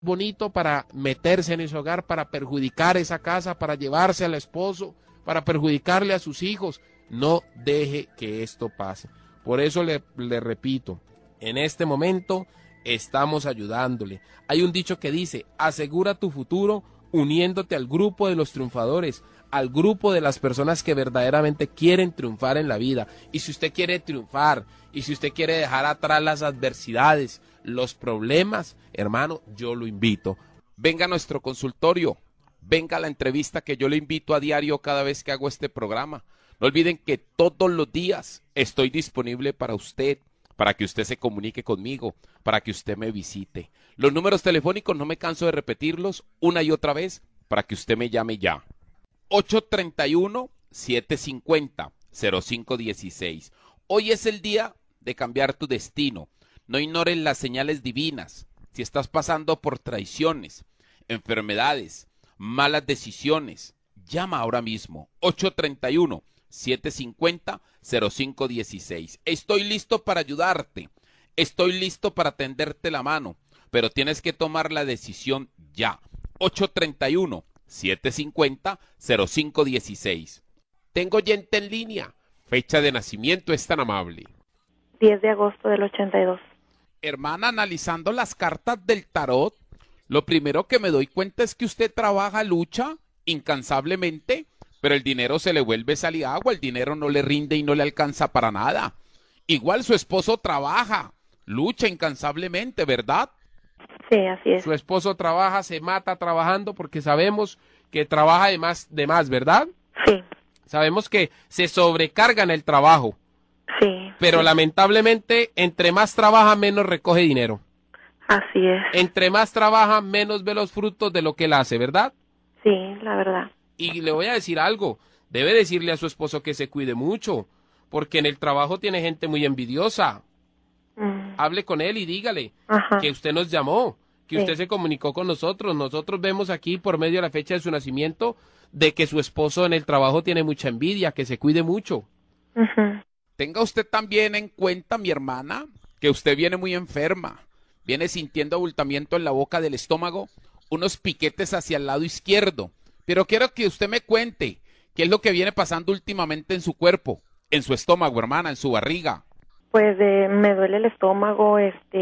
bonito para meterse en ese hogar, para perjudicar esa casa, para llevarse al esposo, para perjudicarle a sus hijos. No deje que esto pase. Por eso le repito, en este momento estamos ayudándole. Hay un dicho que dice, asegura tu futuro uniéndote al grupo de los triunfadores, al grupo de las personas que verdaderamente quieren triunfar en la vida. Y si usted quiere triunfar, y si usted quiere dejar atrás las adversidades, los problemas, hermano, yo lo invito. Venga a nuestro consultorio, venga a la entrevista que yo le invito a diario cada vez que hago este programa. No olviden que todos los días estoy disponible para usted, para que usted se comunique conmigo, para que usted me visite. Los números telefónicos no me canso de repetirlos una y otra vez para que usted me llame ya. 831-750-0516. Hoy es el día de cambiar tu destino. No ignores las señales divinas. Si estás pasando por traiciones, enfermedades, malas decisiones, llama ahora mismo. 831-750-0516. Estoy listo para ayudarte. Estoy listo para tenderte la mano. Pero tienes que tomar la decisión ya. 831-750-0516. Tengo oyente en línea. Fecha de nacimiento es tan amable. 10 de agosto del 82. Hermana, analizando las cartas del tarot, lo primero que me doy cuenta es que usted trabaja, lucha incansablemente, pero el dinero se le vuelve sal y agua, el dinero no le rinde y no le alcanza para nada. Igual su esposo trabaja, lucha incansablemente, ¿verdad? Sí, así es. Su esposo trabaja, se mata trabajando porque sabemos que trabaja de más, ¿verdad? Sí. Sabemos que se sobrecarga en el trabajo. Sí. Pero sí. lamentablemente, entre más trabaja, menos recoge dinero. Así es. Entre más trabaja, menos ve los frutos de lo que él hace, ¿verdad? Sí, la verdad. Y le voy a decir algo, debe decirle a su esposo que se cuide mucho, porque en el trabajo tiene gente muy envidiosa. Hable con él y dígale que usted nos llamó, que usted se comunicó con nosotros. Nosotros vemos aquí por medio de la fecha de su nacimiento de que su esposo en el trabajo tiene mucha envidia, que se cuide mucho. Tenga usted también en cuenta, mi hermana, que usted viene muy enferma, viene sintiendo abultamiento en la boca del estómago, unos piquetes hacia el lado izquierdo, pero quiero que usted me cuente qué es lo que viene pasando últimamente en su cuerpo, en su estómago, hermana, en su barriga. Pues me duele el estómago,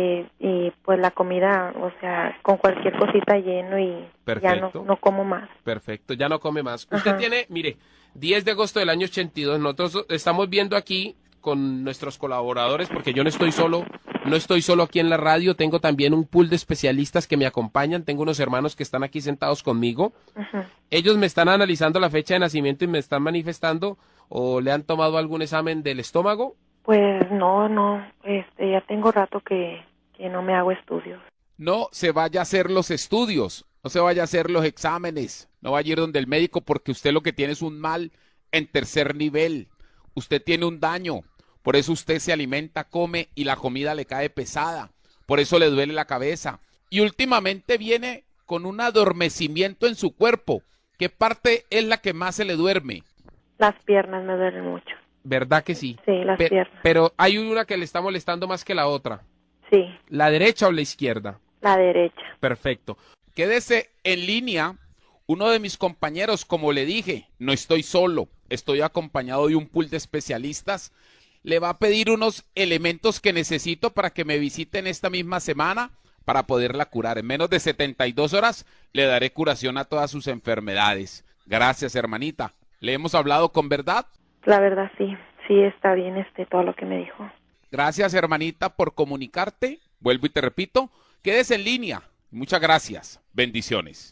y pues la comida, o sea, con cualquier cosita lleno y Perfecto. ya no como más. Perfecto, ya no come más. Usted tiene, mire, 10 de agosto del año 82, nosotros estamos viendo aquí con nuestros colaboradores, porque yo no estoy solo aquí en la radio, tengo también un pool de especialistas que me acompañan, tengo unos hermanos que están aquí sentados conmigo. Ellos me están analizando la fecha de nacimiento y me están manifestando, o le han tomado algún examen del estómago. Pues no, ya tengo rato que no me hago estudios. No se vaya a hacer los estudios, no se vaya a hacer los exámenes, no vaya a ir donde el médico porque usted lo que tiene es un mal en tercer nivel, usted tiene un daño, por eso usted se alimenta, come y la comida le cae pesada, por eso le duele la cabeza y últimamente viene con un adormecimiento en su cuerpo. ¿Qué parte es la que más se le duerme? Las piernas me duelen mucho. ¿Verdad que sí? Sí, las piernas. Pero hay una que le está molestando más que la otra. Sí. ¿La derecha o la izquierda? La derecha. Perfecto. Quédese en línea. Uno de mis compañeros, como le dije, no estoy solo, estoy acompañado de un pool de especialistas. Le va a pedir unos elementos que necesito para que me visiten esta misma semana para poderla curar. En menos de 72 horas le daré curación a todas sus enfermedades. Gracias, hermanita. ¿Le hemos hablado con verdad? La verdad sí está bien todo lo que me dijo. Gracias, hermanita, por comunicarte. Vuelvo y te repito, quédese en línea. Muchas gracias. Bendiciones.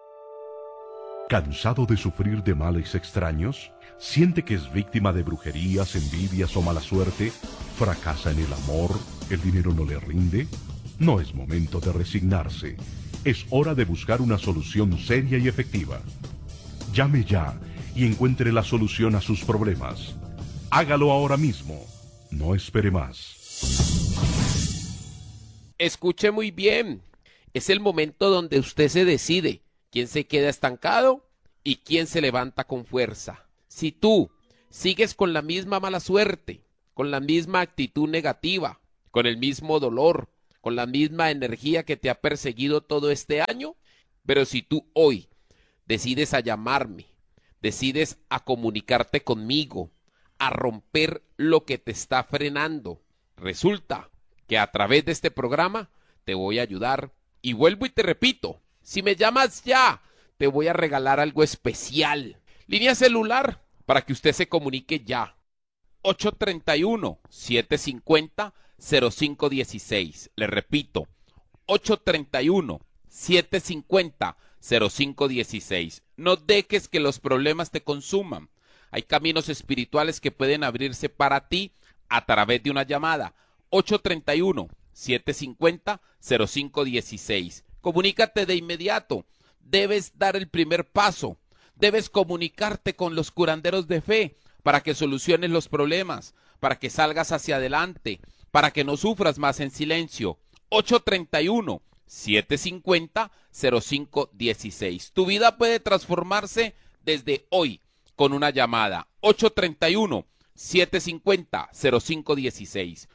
¿Cansado de sufrir de males extraños? ¿Siente que es víctima de brujerías, envidias o mala suerte? ¿Fracasa en el amor? ¿El dinero no le rinde? No es momento de resignarse. Es hora de buscar una solución seria y efectiva. Llame ya y encuentre la solución a sus problemas. Hágalo ahora mismo. No espere más. Escuche muy bien. Es el momento donde usted se decide quién se queda estancado y quién se levanta con fuerza. Si tú sigues con la misma mala suerte, con la misma actitud negativa, con el mismo dolor, con la misma energía que te ha perseguido todo este año. Pero si tú hoy decides a llamarme, decides a comunicarte conmigo, a romper lo que te está frenando, resulta que a través de este programa te voy a ayudar. Y vuelvo y te repito, si me llamas ya, te voy a regalar algo especial. Línea celular para que usted se comunique ya. 831-750-0516. Le repito, 831-750-0516. No dejes que los problemas te consuman. Hay caminos espirituales que pueden abrirse para ti a través de una llamada. 831-750-0516. Comunícate de inmediato. Debes dar el primer paso. Debes comunicarte con los curanderos de fe para que soluciones los problemas, para que salgas hacia adelante, para que no sufras más en silencio. 831-750-0516. Tu vida puede transformarse desde hoy con una llamada. 831-750-0516.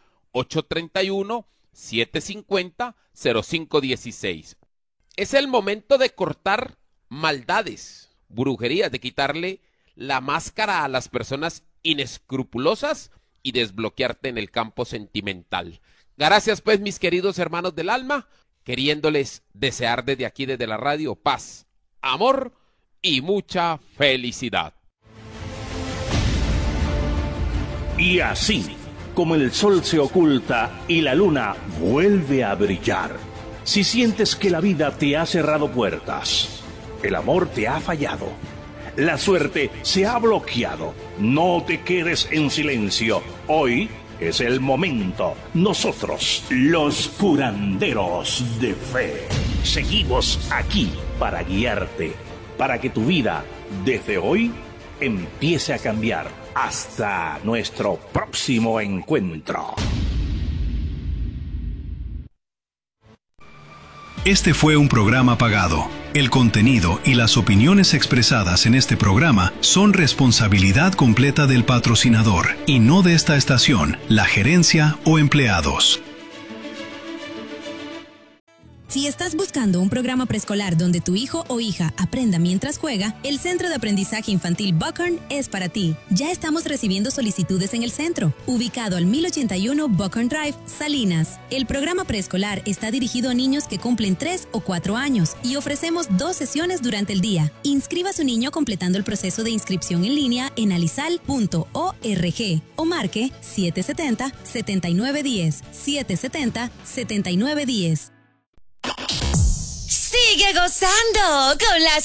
831-750-0516. Es el momento de cortar maldades, brujerías, de quitarle la máscara a las personas inescrupulosas y desbloquearte en el campo sentimental. Gracias pues, mis queridos hermanos del alma, queriéndoles desear desde aquí, desde la radio, paz, amor y mucha felicidad. Y así, como el sol se oculta y la luna vuelve a brillar, si sientes que la vida te ha cerrado puertas, el amor te ha fallado, la suerte se ha bloqueado, no te quedes en silencio. Hoy es el momento. Nosotros, los curanderos de fe, seguimos aquí para guiarte, para que tu vida desde hoy empiece a cambiar. Hasta nuestro próximo encuentro. Este fue un programa pagado. El contenido y las opiniones expresadas en este programa son responsabilidad completa del patrocinador y no de esta estación, la gerencia o empleados. Si estás buscando un programa preescolar donde tu hijo o hija aprenda mientras juega, el Centro de Aprendizaje Infantil Buckhorn es para ti. Ya estamos recibiendo solicitudes en el centro, ubicado al 1081 Buckhorn Drive, Salinas. El programa preescolar está dirigido a niños que cumplen 3 o 4 años y ofrecemos 2 sesiones durante el día. Inscriba a su niño completando el proceso de inscripción en línea en alisal.org o marque 770-7910, 770-7910. Sigue gozando con las